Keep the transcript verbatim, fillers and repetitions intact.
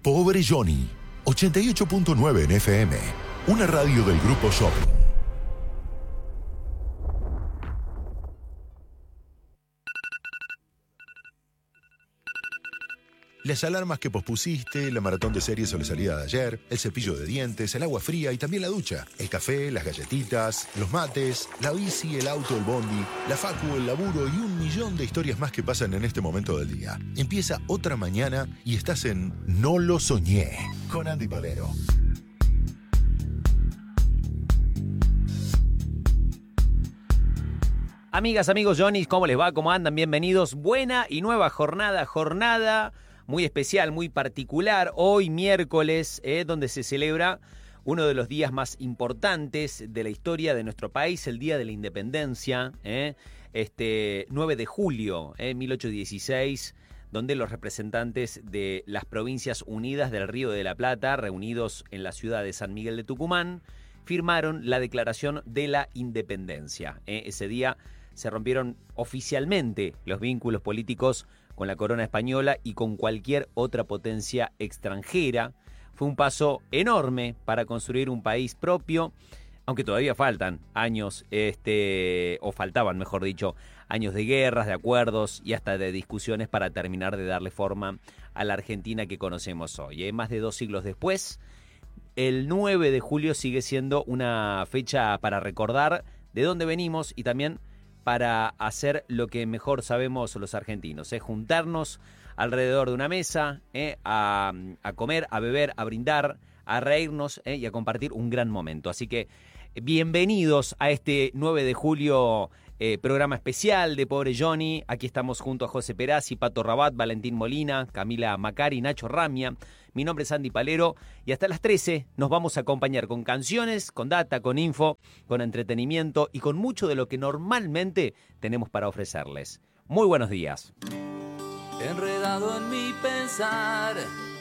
Pobre Johnny, ochenta y ocho punto nueve en F M, una radio del Grupo Shopping. Las alarmas que pospusiste, la maratón de series o la salida de ayer, el cepillo de dientes, el agua fría y también la ducha, el café, las galletitas, los mates, la bici, el auto, el bondi, la facu, el laburo y un millón de historias más que pasan en este momento del día. Empieza otra mañana y estás en No lo soñé, con Andy Palero. Amigas, amigos, Johnny, ¿cómo les va? ¿Cómo andan? Bienvenidos. Buena y nueva jornada, jornada muy especial, muy particular. Hoy miércoles, eh, donde se celebra uno de los días más importantes de la historia de nuestro país, el Día de la Independencia, eh, este nueve de julio, eh, mil ochocientos dieciséis, donde los representantes de las Provincias Unidas del Río de la Plata, reunidos en la ciudad de San Miguel de Tucumán, firmaron la Declaración de la Independencia. Eh, ese día se rompieron oficialmente los vínculos políticos con la corona española y con cualquier otra potencia extranjera. Fue un paso enorme para construir un país propio, aunque todavía faltan años, este, o faltaban, mejor dicho, años de guerras, de acuerdos y hasta de discusiones para terminar de darle forma a la Argentina que conocemos hoy. ¿eh? Más de dos siglos después, el nueve de julio sigue siendo una fecha para recordar de dónde venimos y también para hacer lo que mejor sabemos los argentinos, es juntarnos alrededor de una mesa, eh, a, a comer, a beber, a brindar, a reírnos eh, y a compartir un gran momento. Así que bienvenidos a este nueve de julio, eh, programa especial de Pobre Johnny. Aquí estamos junto a José Perazzi, Pato Rabat, Valentín Molina, Camila Macari, Nacho Ramia. Mi nombre es Andy Palero y hasta las trece nos vamos a acompañar con canciones, con data, con info, con entretenimiento y con mucho de lo que normalmente tenemos para ofrecerles. Muy buenos días. Enredado en mi pensar,